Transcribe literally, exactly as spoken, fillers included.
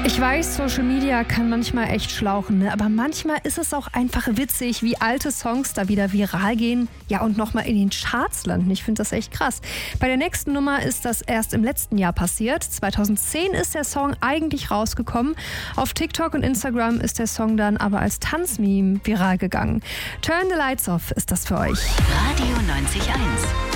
Ich weiß, Social Media kann manchmal echt schlauchen, ne? Aber manchmal ist es auch einfach witzig, wie alte Songs da wieder viral gehen, ja, und nochmal in den Charts landen. Ich finde das echt krass. Bei der nächsten Nummer ist das erst im letzten Jahr passiert. zweitausendzehn ist der Song eigentlich rausgekommen. Auf TikTok und Instagram ist der Song dann aber als Tanzmeme viral gegangen. Turn the Lights Off ist das für euch. Radio neunzig Komma eins